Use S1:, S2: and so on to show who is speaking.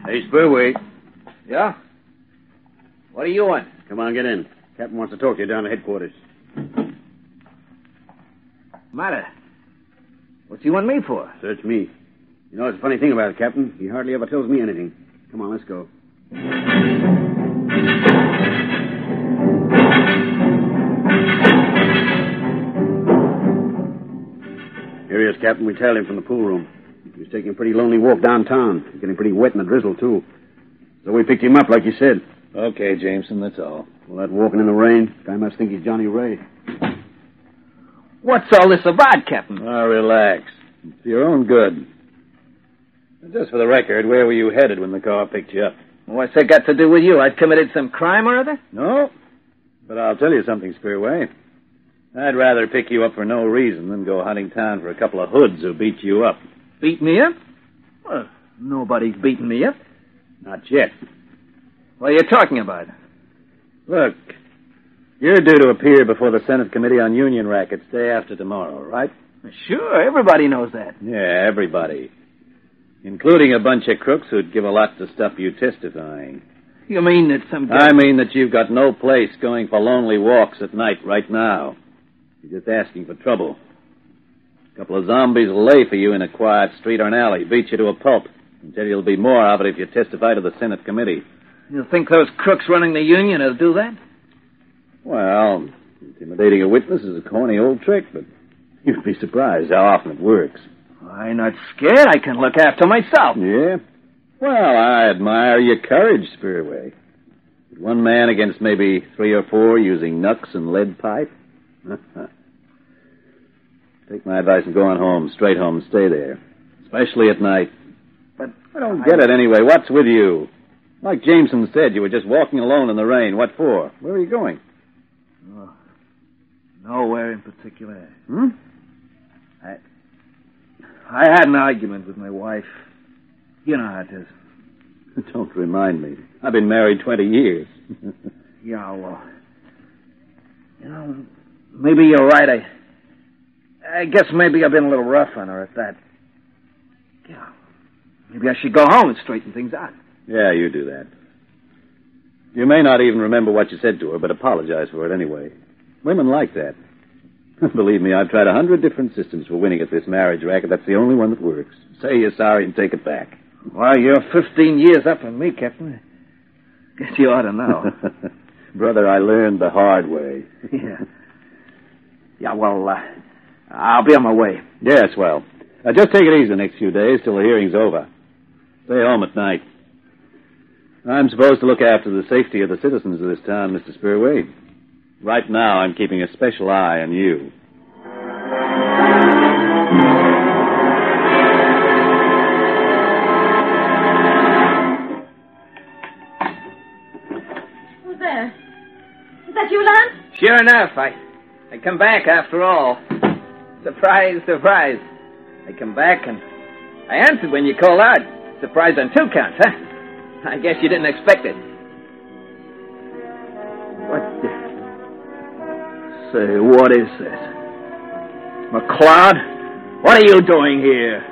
S1: Hey, Spurway.
S2: Yeah? What do you want?
S1: Come on, get in. Captain wants to talk to you down at headquarters.
S2: Matter? What's he want me for?
S1: Search me. You know, it's a funny thing about it, Captain. He hardly ever tells me anything. Come on, let's go. Here he is, Captain. We tailed him from the pool room. He was taking a pretty lonely walk downtown. He's getting pretty wet in the drizzle, too. So we picked him up, like you said.
S3: Okay, Jameson, that's all.
S1: Well, that walking in the rain, guy must think he's Johnny Ray.
S2: What's all this about, Captain?
S3: Relax. It's for your own good. Just for the record, where were you headed when the car picked you up?
S2: What's that got to do with you? I committed some crime or other?
S3: No. But I'll tell you something, Spearway. I'd rather pick you up for no reason than go hunting town for a couple of hoods who beat you up.
S2: Beat me up? Well, nobody's beaten me up.
S3: Not yet.
S2: What are you talking about?
S3: Look, you're due to appear before the Senate Committee on Union Rackets day after tomorrow, right?
S2: Sure, everybody knows that.
S3: Yeah, everybody. Including a bunch of crooks who'd give a lot to stop you testifying.
S2: You mean that some guy...
S3: I mean that you've got no place going for lonely walks at night right now. You're just asking for trouble. A couple of zombies will lay for you in a quiet street or an alley, beat you to a pulp, and tell you there'll be more of it if you testify to the Senate Committee.
S2: You think those crooks running the union will do that?
S3: Well, intimidating a witness is a corny old trick, but you'd be surprised how often it works.
S2: I'm not scared. I can look after myself.
S3: Yeah? Well, I admire your courage, Spearway. One man against maybe 3 or 4 using knucks and lead pipe? Take my advice and go on home, straight home, and stay there. Especially at night.
S2: But
S3: I don't get it anyway. What's with you? Like Jameson said, you were just walking alone in the rain. What for? Where are you going?
S2: Oh, nowhere in particular. I had an argument with my wife. You know how it is.
S3: Don't remind me. I've been married 20 years.
S2: Yeah, well... You know, maybe you're right. I guess maybe I've been a little rough on her at that. Yeah. Maybe I should go home and straighten things out.
S3: Yeah, you do that. You may not even remember what you said to her, but apologize for it anyway. Women like that. Believe me, I've tried 100 different systems for winning at this marriage racket. That's the only one that works. Say you're sorry and take it back.
S2: Well, you're 15 years up on me, Captain. Guess you ought to know.
S3: Brother, I learned the hard way.
S2: Yeah. Yeah, well, I'll be on my way.
S3: Yes, well, just take it easy the next few days till the hearing's over. Stay home at night. I'm supposed to look after the safety of the citizens of this town, Mr. Spearway. Right now, I'm keeping a special eye on you.
S4: Who's there? Is that you, Lance?
S2: Sure enough, I come back after all. Surprise, surprise. I come back and I answered when you called out. Surprise on 2 counts, huh? I guess you didn't expect it. Say, what is this? McLeod, what are you doing here?